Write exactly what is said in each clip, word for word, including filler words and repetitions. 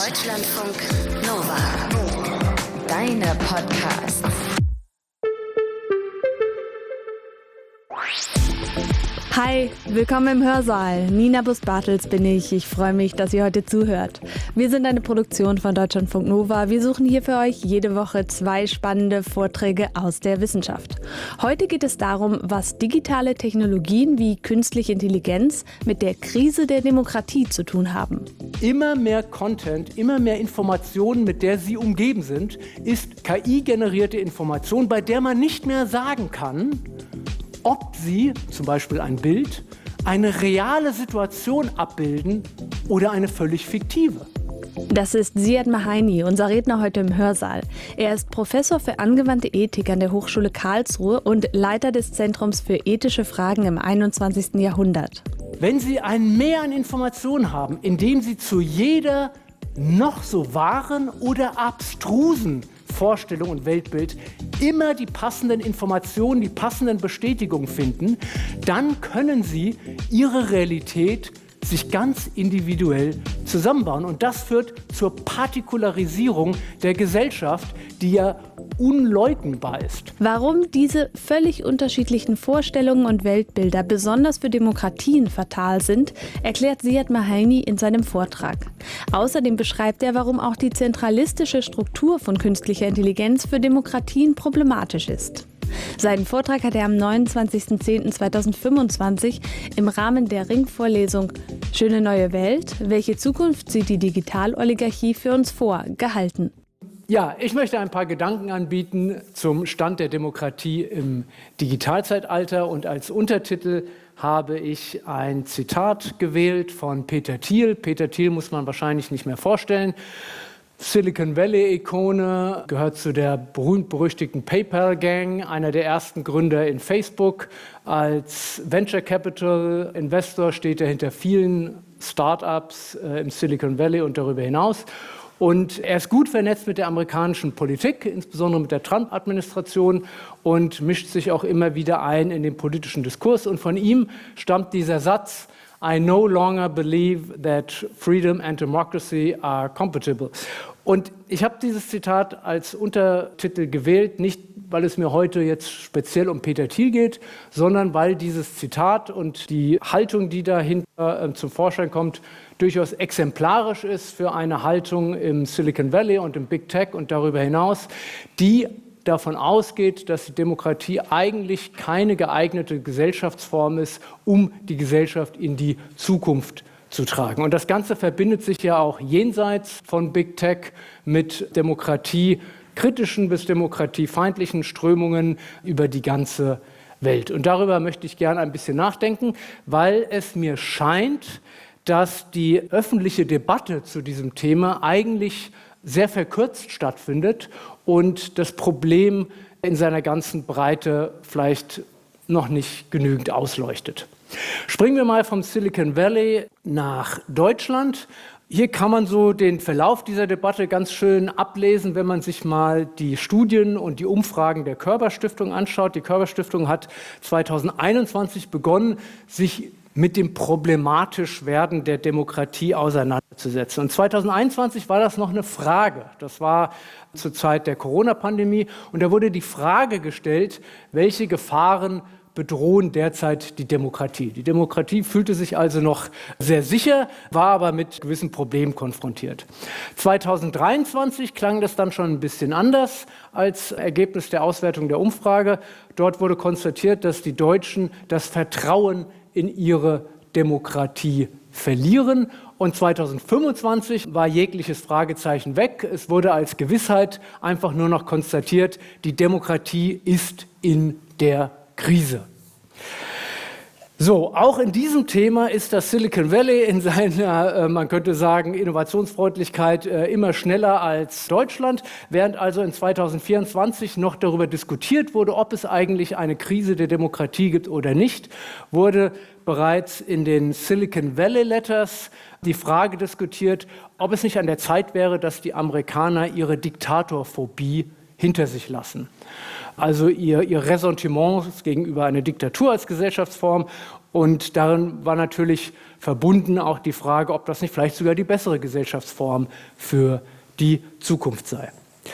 Deutschlandfunk Nova. Deine Podcasts. Hi, willkommen im Hörsaal. Nina Bus-Bartels bin ich. Ich freue mich, dass ihr heute zuhört. Wir sind eine Produktion von Deutschlandfunk Nova. Wir suchen hier für euch jede Woche zwei spannende Vorträge aus der Wissenschaft. Heute geht es darum, was digitale Technologien wie künstliche Intelligenz mit der Krise der Demokratie zu tun haben. Immer mehr Content, immer mehr Informationen, mit der sie umgeben sind, ist K I-generierte Information, bei der man nicht mehr sagen kann, ob sie, zum Beispiel ein Bild, eine reale Situation abbilden oder eine völlig fiktive. Das ist Ziad Mahaini, unser Redner heute im Hörsaal. Er ist Professor für angewandte Ethik an der Hochschule Karlsruhe und Leiter des Zentrums für ethische Fragen im einundzwanzigsten Jahrhundert. Wenn Sie ein Mehr an Informationen haben, indem Sie zu jeder noch so wahren oder abstrusen Vorstellung und Weltbild immer die passenden Informationen, die passenden Bestätigungen finden, dann können Sie Ihre Realität sich ganz individuell zusammenbauen. Und das führt zur Partikularisierung der Gesellschaft, die ja unleugnbar ist. Warum diese völlig unterschiedlichen Vorstellungen und Weltbilder besonders für Demokratien fatal sind, erklärt Ziad Mahaini in seinem Vortrag. Außerdem beschreibt er, warum auch die zentralistische Struktur von künstlicher Intelligenz für Demokratien problematisch ist. Seinen Vortrag hat er am neunundzwanzigsten zehnten zweitausendfünfundzwanzig im Rahmen der Ringvorlesung Schöne neue Welt, welche Zukunft sieht die Digitaloligarchie für uns vor, gehalten. Ja, ich möchte ein paar Gedanken anbieten zum Stand der Demokratie im Digitalzeitalter, und als Untertitel habe ich ein Zitat gewählt von Peter Thiel. Peter Thiel muss man wahrscheinlich nicht mehr vorstellen. Silicon Valley-Ikone, gehört zu der berühmt-berüchtigten PayPal-Gang, einer der ersten Gründer in Facebook. Als Venture Capital Investor steht er hinter vielen Startups äh, im Silicon Valley und darüber hinaus. Und er ist gut vernetzt mit der amerikanischen Politik, insbesondere mit der Trump-Administration, und mischt sich auch immer wieder ein in den politischen Diskurs. Und von ihm stammt dieser Satz: I no longer believe that freedom and democracy are compatible. Und ich habe dieses Zitat als Untertitel gewählt, nicht weil es mir heute jetzt speziell um Peter Thiel geht, sondern weil dieses Zitat und die Haltung, die dahinter äh, zum Vorschein kommt, durchaus exemplarisch ist für eine Haltung im Silicon Valley und im Big Tech und darüber hinaus, die davon ausgeht, dass die Demokratie eigentlich keine geeignete Gesellschaftsform ist, um die Gesellschaft in die Zukunft zu tragen. Und das Ganze verbindet sich ja auch jenseits von Big Tech mit demokratiekritischen bis demokratiefeindlichen Strömungen über die ganze Welt. Und darüber möchte ich gerne ein bisschen nachdenken, weil es mir scheint, dass die öffentliche Debatte zu diesem Thema eigentlich sehr verkürzt stattfindet und das Problem in seiner ganzen Breite vielleicht noch nicht genügend ausleuchtet. Springen wir mal vom Silicon Valley nach Deutschland. Hier kann man so den Verlauf dieser Debatte ganz schön ablesen, wenn man sich mal die Studien und die Umfragen der Körber-Stiftung anschaut. Die Körber-Stiftung hat zweitausendeinundzwanzig begonnen, sich mit dem problematisch werden der Demokratie auseinanderzusetzen. Und zweitausendeinundzwanzig war das noch eine Frage. Das war zur Zeit der Corona-Pandemie. Und da wurde die Frage gestellt, welche Gefahren bedrohen derzeit die Demokratie. Die Demokratie fühlte sich also noch sehr sicher, war aber mit gewissen Problemen konfrontiert. zweitausenddreiundzwanzig klang das dann schon ein bisschen anders als Ergebnis der Auswertung der Umfrage. Dort wurde konstatiert, dass die Deutschen das Vertrauen in ihre Demokratie verlieren. Und zweitausendfünfundzwanzig war jegliches Fragezeichen weg. Es wurde als Gewissheit einfach nur noch konstatiert, die Demokratie ist in der Krise. So, auch in diesem Thema ist das Silicon Valley in seiner, äh, man könnte sagen, Innovationsfreundlichkeit äh, immer schneller als Deutschland. Während also in zweitausendvierundzwanzig noch darüber diskutiert wurde, ob es eigentlich eine Krise der Demokratie gibt oder nicht, wurde bereits in den Silicon Valley Letters die Frage diskutiert, ob es nicht an der Zeit wäre, dass die Amerikaner ihre Diktatorphobie hinter sich lassen. Also ihr, ihr Ressentiment gegenüber einer Diktatur als Gesellschaftsform Und darin war natürlich verbunden auch die Frage, ob das nicht vielleicht sogar die bessere Gesellschaftsform für die Zukunft sei.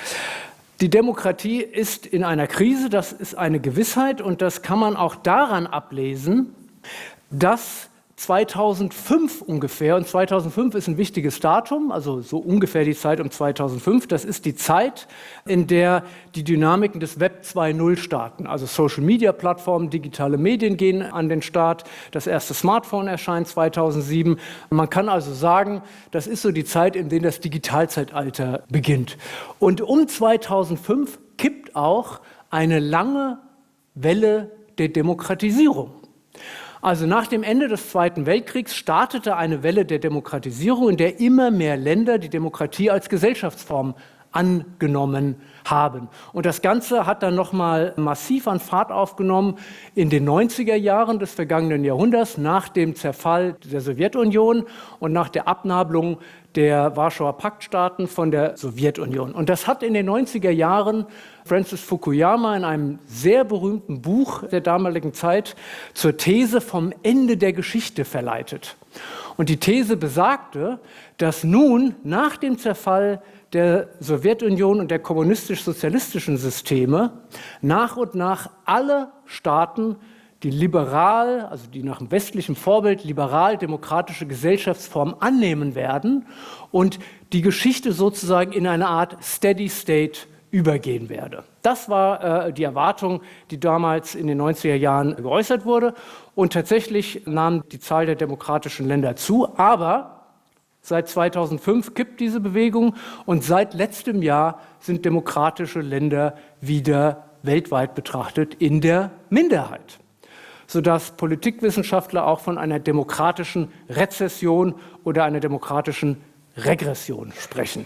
Die Demokratie ist in einer Krise, das ist eine Gewissheit und das kann man auch daran ablesen, dass zweitausendfünf ungefähr, und zweitausendfünf ist ein wichtiges Datum, also so ungefähr die Zeit um zweitausendfünf, das ist die Zeit, in der die Dynamiken des Web zwei Punkt null starten, also Social-Media-Plattformen, digitale Medien gehen an den Start, das erste Smartphone erscheint zweitausendsieben. Man kann also sagen, das ist so die Zeit, in der das Digitalzeitalter beginnt. Und um zweitausendfünf kippt auch eine lange Welle der Demokratisierung. Also nach dem Ende des Zweiten Weltkriegs startete eine Welle der Demokratisierung, in der immer mehr Länder die Demokratie als Gesellschaftsform angenommen haben. Und das Ganze hat dann nochmal massiv an Fahrt aufgenommen in den neunziger Jahren des vergangenen Jahrhunderts, nach dem Zerfall der Sowjetunion und nach der Abnabelung der Warschauer Paktstaaten von der Sowjetunion. Und das hat in den neunziger Jahren Francis Fukuyama in einem sehr berühmten Buch der damaligen Zeit zur These vom Ende der Geschichte verleitet. Und die These besagte, dass nun nach dem Zerfall der Sowjetunion und der kommunistisch-sozialistischen Systeme nach und nach alle Staaten die liberal, also die nach dem westlichen Vorbild liberal-demokratische Gesellschaftsform annehmen werden und die Geschichte sozusagen in eine Art Steady State übergehen werde. Das war äh, die Erwartung, die damals in den neunziger Jahren geäußert wurde. Und tatsächlich nahm die Zahl der demokratischen Länder zu. Aber seit zweitausendfünf kippt diese Bewegung und seit letztem Jahr sind demokratische Länder wieder weltweit betrachtet in der Minderheit, sodass Politikwissenschaftler auch von einer demokratischen Rezession oder einer demokratischen Regression sprechen.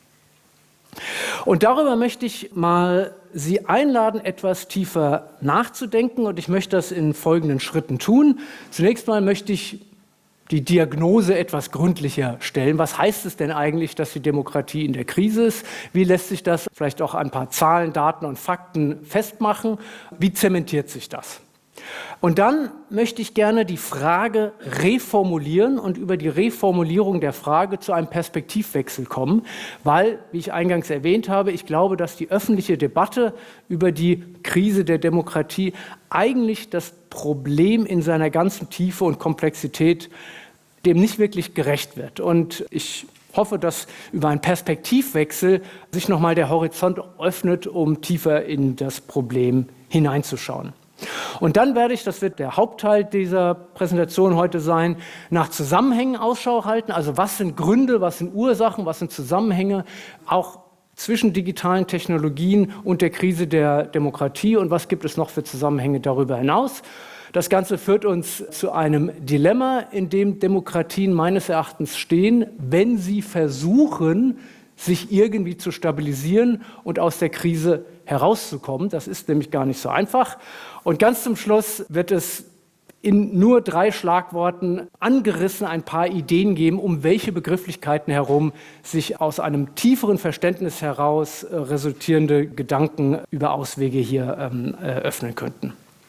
Und darüber möchte ich mal Sie einladen, etwas tiefer nachzudenken, und ich möchte das in folgenden Schritten tun. Zunächst mal möchte ich die Diagnose etwas gründlicher stellen. Was heißt es denn eigentlich, dass die Demokratie in der Krise ist? Wie lässt sich das vielleicht auch an ein paar Zahlen, Daten und Fakten festmachen? Wie zementiert sich das? Und dann möchte ich gerne die Frage reformulieren und über die Reformulierung der Frage zu einem Perspektivwechsel kommen, weil, wie ich eingangs erwähnt habe, ich glaube, dass die öffentliche Debatte über die Krise der Demokratie eigentlich das Problem in seiner ganzen Tiefe und Komplexität dem nicht wirklich gerecht wird. Und ich hoffe, dass über einen Perspektivwechsel sich nochmal der Horizont öffnet, um tiefer in das Problem hineinzuschauen. Und dann werde ich, das wird der Hauptteil dieser Präsentation heute sein, nach Zusammenhängen Ausschau halten. Also was sind Gründe, was sind Ursachen, was sind Zusammenhänge, auch zwischen digitalen Technologien und der Krise der Demokratie, und was gibt es noch für Zusammenhänge darüber hinaus. Das Ganze führt uns zu einem Dilemma, in dem Demokratien meines Erachtens stehen, wenn sie versuchen, sich irgendwie zu stabilisieren und aus der Krise herauszukommen. Das ist nämlich gar nicht so einfach. Und ganz zum Schluss wird es in nur drei Schlagworten angerissen ein paar Ideen geben, um welche Begrifflichkeiten herum sich aus einem tieferen Verständnis heraus äh, resultierende Gedanken über Auswege hier ähm, eröffnen könnten.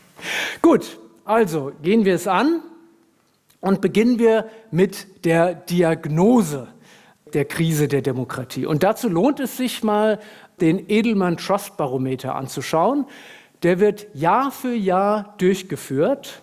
Gut, also gehen wir es an und beginnen wir mit der Diagnose der Krise der Demokratie. Und dazu lohnt es sich mal, den Edelman Trust Barometer anzuschauen. Der wird Jahr für Jahr durchgeführt,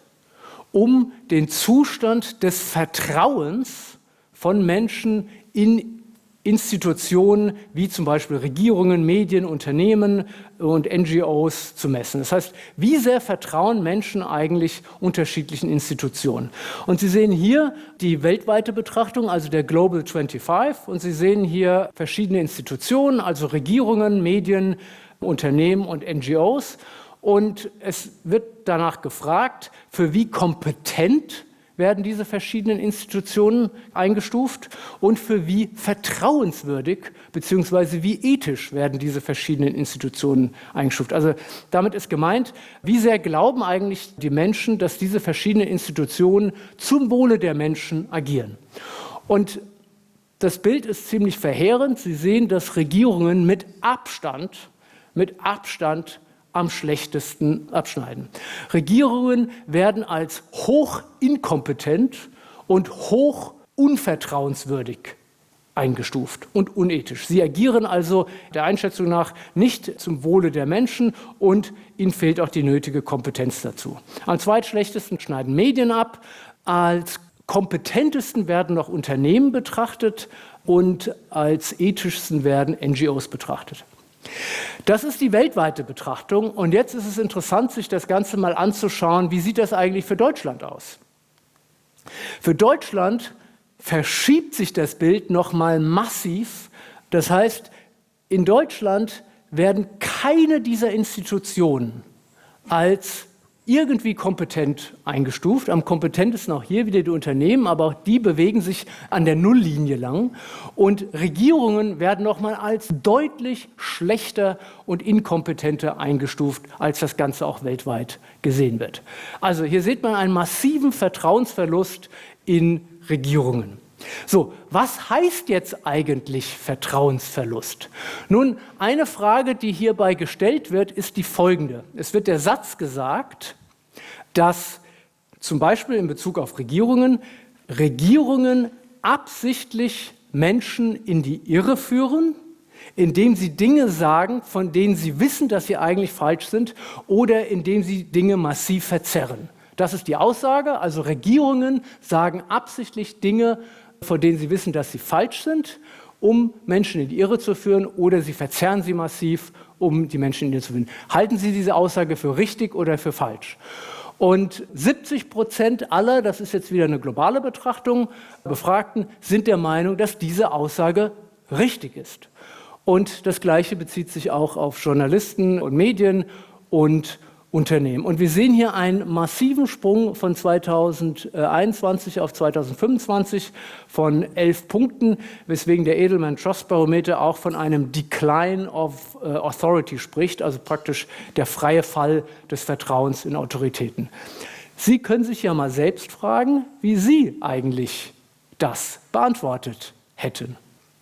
um den Zustand des Vertrauens von Menschen in Institutionen wie zum Beispiel Regierungen, Medien, Unternehmen und N G Os zu messen. Das heißt, wie sehr vertrauen Menschen eigentlich unterschiedlichen Institutionen? Und Sie sehen hier die weltweite Betrachtung, also der Global fünfundzwanzig, und Sie sehen hier verschiedene Institutionen, also Regierungen, Medien, Unternehmen und N G Os. Und es wird danach gefragt, für wie kompetent werden diese verschiedenen Institutionen eingestuft und für wie vertrauenswürdig bzw. wie ethisch werden diese verschiedenen Institutionen eingestuft. Also damit ist gemeint, wie sehr glauben eigentlich die Menschen, dass diese verschiedenen Institutionen zum Wohle der Menschen agieren. Und das Bild ist ziemlich verheerend. Sie sehen, dass Regierungen mit Abstand, mit Abstand am schlechtesten abschneiden. Regierungen werden als hoch inkompetent und hoch unvertrauenswürdig eingestuft und unethisch. Sie agieren also der Einschätzung nach nicht zum Wohle der Menschen und ihnen fehlt auch die nötige Kompetenz dazu. Am zweitschlechtesten schneiden Medien ab. Als kompetentesten werden noch Unternehmen betrachtet und als ethischsten werden N G Os betrachtet. Das ist die weltweite Betrachtung und jetzt ist es interessant, sich das Ganze mal anzuschauen, wie sieht das eigentlich für Deutschland aus? Für Deutschland verschiebt sich das Bild nochmal massiv. Das heißt, in Deutschland werden keine dieser Institutionen als irgendwie kompetent eingestuft. Am kompetentesten auch hier wieder die Unternehmen, aber auch die bewegen sich an der Nulllinie lang. Und Regierungen werden nochmal als deutlich schlechter und inkompetenter eingestuft, als das Ganze auch weltweit gesehen wird. Also hier sieht man einen massiven Vertrauensverlust in Regierungen. So, was heißt jetzt eigentlich Vertrauensverlust? Nun, eine Frage, die hierbei gestellt wird, ist die folgende. Es wird der Satz gesagt, dass zum Beispiel in Bezug auf Regierungen, Regierungen absichtlich Menschen in die Irre führen, indem sie Dinge sagen, von denen sie wissen, dass sie eigentlich falsch sind, oder indem sie Dinge massiv verzerren. Das ist die Aussage. Also Regierungen sagen absichtlich Dinge, von denen sie wissen, dass sie falsch sind, um Menschen in die Irre zu führen, oder sie verzerren sie massiv, um die Menschen in die Irre zu führen. Halten Sie diese Aussage für richtig oder für falsch? Und siebzig Prozent aller, das ist jetzt wieder eine globale Betrachtung, Befragten sind der Meinung, dass diese Aussage richtig ist. Und das Gleiche bezieht sich auch auf Journalisten und Medien und Unternehmen. Und wir sehen hier einen massiven Sprung von zweitausendeinundzwanzig auf zweitausendfünfundzwanzig von elf Punkten, weswegen der Edelman Trust Barometer auch von einem Decline of uh, Authority spricht, also praktisch der freie Fall des Vertrauens in Autoritäten. Sie können sich ja mal selbst fragen, wie Sie eigentlich das beantwortet hätten.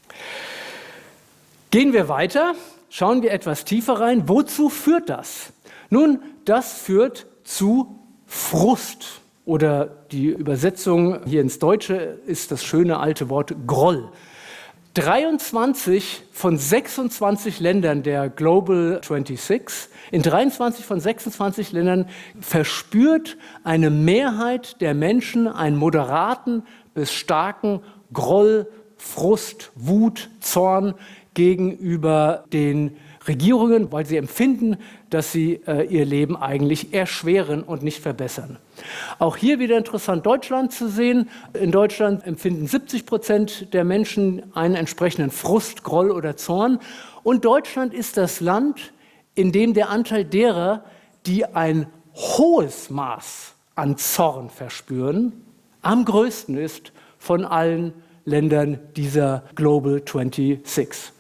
Gehen wir weiter, schauen wir etwas tiefer rein. Wozu führt das? Nun, das führt zu Frust oder die Übersetzung hier ins Deutsche ist das schöne alte Wort Groll. dreiundzwanzig von sechsundzwanzig Ländern der Global sechsundzwanzig, in dreiundzwanzig von sechsundzwanzig Ländern verspürt eine Mehrheit der Menschen einen moderaten bis starken Groll, Frust, Wut, Zorn gegenüber den Regierungen, weil sie empfinden, dass sie äh, ihr Leben eigentlich erschweren und nicht verbessern. Auch hier wieder interessant, Deutschland zu sehen. In Deutschland empfinden siebzig Prozent der Menschen einen entsprechenden Frust, Groll oder Zorn. Und Deutschland ist das Land, in dem der Anteil derer, die ein hohes Maß an Zorn verspüren, am größten ist von allen Ländern dieser Global sechsundzwanzig.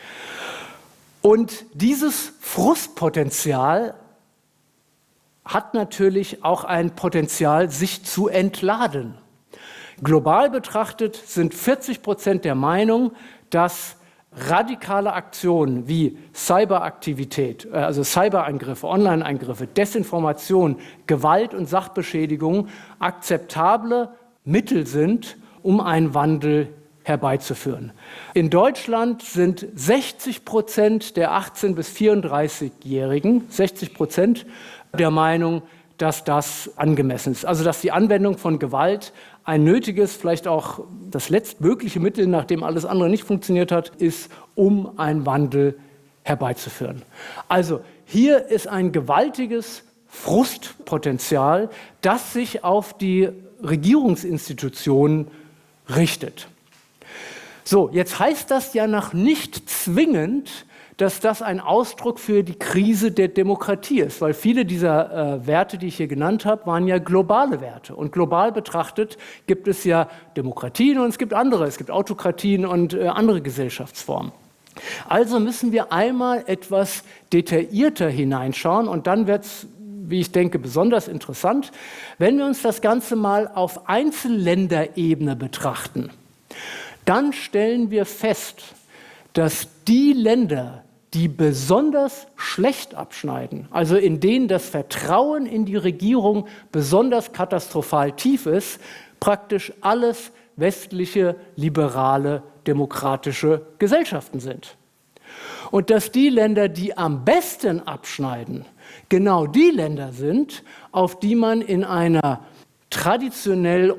Und dieses Frustpotenzial hat natürlich auch ein Potenzial, sich zu entladen. Global betrachtet sind vierzig Prozent der Meinung, dass radikale Aktionen wie Cyberaktivität, also Cyberangriffe, Online-Eingriffe, Desinformation, Gewalt und Sachbeschädigung akzeptable Mittel sind, um einen Wandel herbeizuführen. In Deutschland sind sechzig Prozent der achtzehn- bis vierunddreißigjährigen, sechzig Prozent der Meinung, dass das angemessen ist. Also dass die Anwendung von Gewalt ein nötiges, vielleicht auch das letztmögliche Mittel, nachdem alles andere nicht funktioniert hat, ist, um einen Wandel herbeizuführen. Also hier ist ein gewaltiges Frustpotenzial, das sich auf die Regierungsinstitutionen richtet. So, jetzt heißt das ja noch nicht zwingend, dass das ein Ausdruck für die Krise der Demokratie ist, weil viele dieser äh, Werte, die ich hier genannt habe, waren ja globale Werte. Und global betrachtet gibt es ja Demokratien und es gibt andere, es gibt Autokratien und äh, andere Gesellschaftsformen. Also müssen wir einmal etwas detaillierter hineinschauen und dann wird es, wie ich denke, besonders interessant, wenn wir uns das Ganze mal auf Einzelländerebene betrachten. Dann stellen wir fest, dass die Länder, die besonders schlecht abschneiden, also in denen das Vertrauen in die Regierung besonders katastrophal tief ist, praktisch alles westliche, liberale, demokratische Gesellschaften sind. Und dass die Länder, die am besten abschneiden, genau die Länder sind, auf die man in einer traditionell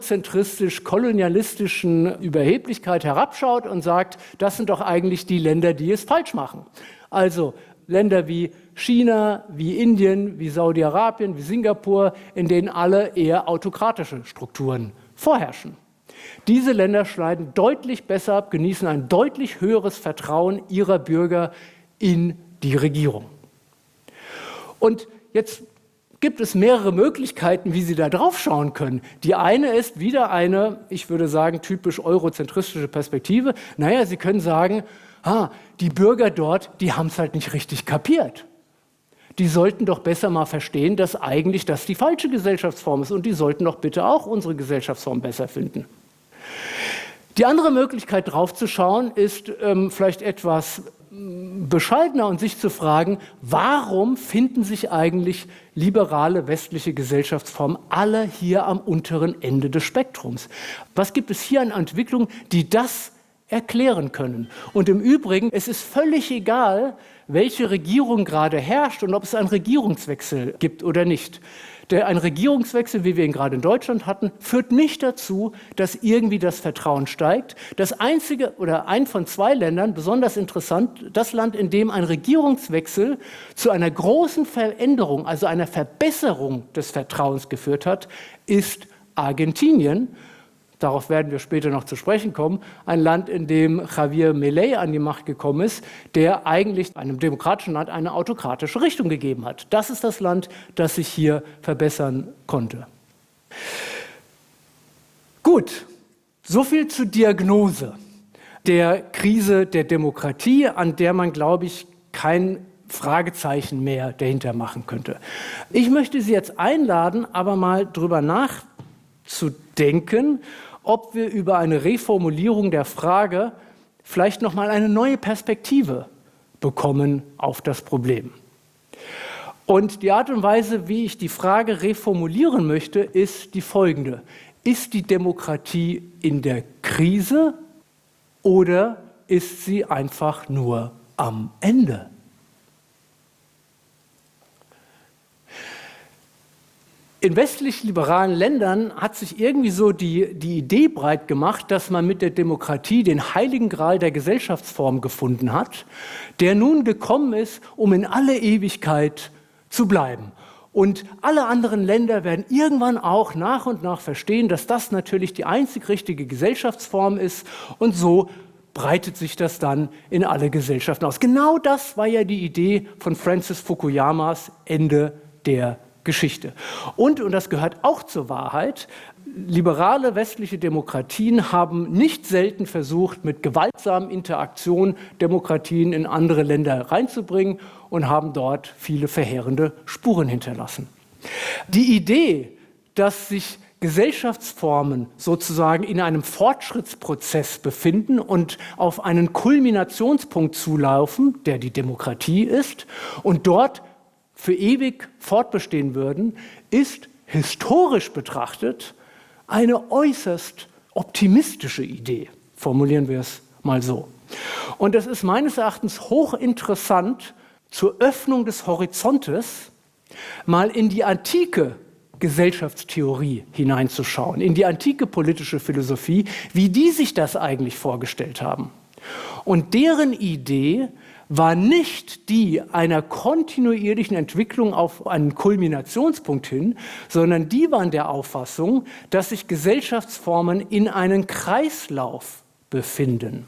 eurozentristisch-kolonialistischen Überheblichkeit herabschaut und sagt, das sind doch eigentlich die Länder, die es falsch machen. Also Länder wie China, wie Indien, wie Saudi-Arabien, wie Singapur, in denen alle eher autokratische Strukturen vorherrschen. Diese Länder schneiden deutlich besser ab, genießen ein deutlich höheres Vertrauen ihrer Bürger in die Regierung. Und jetzt gibt es mehrere Möglichkeiten, wie Sie da drauf schauen können. Die eine ist wieder eine, ich würde sagen, typisch eurozentristische Perspektive. Naja, Sie können sagen, ah, die Bürger dort, die haben es halt nicht richtig kapiert. Die sollten doch besser mal verstehen, dass eigentlich das die falsche Gesellschaftsform ist und die sollten doch bitte auch unsere Gesellschaftsform besser finden. Die andere Möglichkeit drauf zu schauen, ist ähm, vielleicht etwas bescheidener und sich zu fragen, warum finden sich eigentlich liberale westliche Gesellschaftsformen alle hier am unteren Ende des Spektrums? Was gibt es hier an Entwicklungen, die das erklären können? Und im Übrigen, es ist völlig egal, welche Regierung gerade herrscht und ob es einen Regierungswechsel gibt oder nicht. Der, ein Regierungswechsel, wie wir ihn gerade in Deutschland hatten, führt nicht dazu, dass irgendwie das Vertrauen steigt. Das einzige oder ein von zwei Ländern, besonders interessant, das Land, in dem ein Regierungswechsel zu einer großen Veränderung, also einer Verbesserung des Vertrauens geführt hat, ist Argentinien. Darauf werden wir später noch zu sprechen kommen. Ein Land, in dem Javier Milei an die Macht gekommen ist, der eigentlich einem demokratischen Land eine autokratische Richtung gegeben hat. Das ist das Land, das sich hier verbessern konnte. Gut, soviel zur Diagnose der Krise der Demokratie, an der man, glaube ich, kein Fragezeichen mehr dahinter machen könnte. Ich möchte Sie jetzt einladen, aber mal drüber nachzudenken, ob wir über eine Reformulierung der Frage vielleicht noch mal eine neue Perspektive bekommen auf das Problem. Und die Art und Weise, wie ich die Frage reformulieren möchte, ist die folgende: Ist die Demokratie in der Krise oder ist sie einfach nur am Ende? In westlich-liberalen Ländern hat sich irgendwie so die, die Idee breit gemacht, dass man mit der Demokratie den heiligen Gral der Gesellschaftsform gefunden hat, der nun gekommen ist, um in alle Ewigkeit zu bleiben. Und alle anderen Länder werden irgendwann auch nach und nach verstehen, dass das natürlich die einzig richtige Gesellschaftsform ist, und so breitet sich das dann in alle Gesellschaften aus. Genau das war ja die Idee von Francis Fukuyamas Ende der Geschichte. Und, und das gehört auch zur Wahrheit, liberale westliche Demokratien haben nicht selten versucht, mit gewaltsamen Interaktionen Demokratien in andere Länder reinzubringen und haben dort viele verheerende Spuren hinterlassen. Die Idee, dass sich Gesellschaftsformen sozusagen in einem Fortschrittsprozess befinden und auf einen Kulminationspunkt zulaufen, der die Demokratie ist, und dort für ewig fortbestehen würden, ist historisch betrachtet eine äußerst optimistische Idee. Formulieren wir es mal so. Und es ist meines Erachtens hochinteressant, zur Öffnung des Horizontes mal in die antike Gesellschaftstheorie hineinzuschauen, in die antike politische Philosophie, wie die sich das eigentlich vorgestellt haben. Und deren Idee war nicht die einer kontinuierlichen Entwicklung auf einen Kulminationspunkt hin, sondern die waren der Auffassung, dass sich Gesellschaftsformen in einem Kreislauf befinden.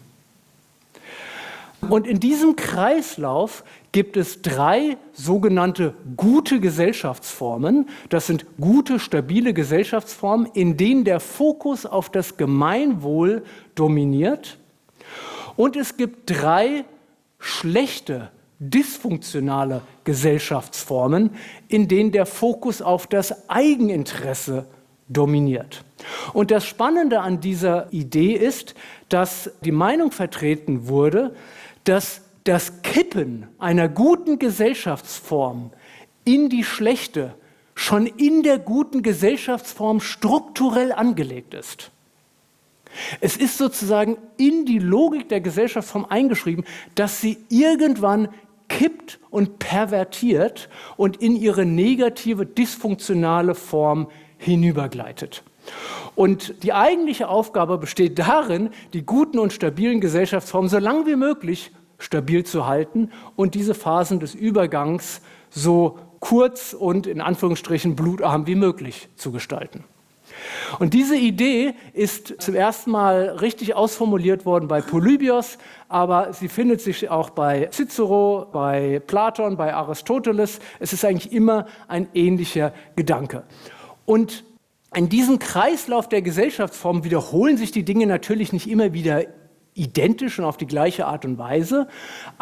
Und in diesem Kreislauf gibt es drei sogenannte gute Gesellschaftsformen. Das sind gute, stabile Gesellschaftsformen, in denen der Fokus auf das Gemeinwohl dominiert. Und es gibt drei schlechte, dysfunktionale Gesellschaftsformen, in denen der Fokus auf das Eigeninteresse dominiert. Und das Spannende an dieser Idee ist, dass die Meinung vertreten wurde, dass das Kippen einer guten Gesellschaftsform in die schlechte schon in der guten Gesellschaftsform strukturell angelegt ist. Es ist sozusagen in die Logik der Gesellschaftsform eingeschrieben, dass sie irgendwann kippt und pervertiert und in ihre negative, dysfunktionale Form hinübergleitet. Und die eigentliche Aufgabe besteht darin, die guten und stabilen Gesellschaftsformen so lange wie möglich stabil zu halten und diese Phasen des Übergangs so kurz und in Anführungsstrichen blutarm wie möglich zu gestalten. Und diese Idee ist zum ersten Mal richtig ausformuliert worden bei Polybios, aber sie findet sich auch bei Cicero, bei Platon, bei Aristoteles. Es ist eigentlich immer ein ähnlicher Gedanke. Und in diesem Kreislauf der Gesellschaftsformen wiederholen sich die Dinge natürlich nicht immer wieder identisch und auf die gleiche Art und Weise,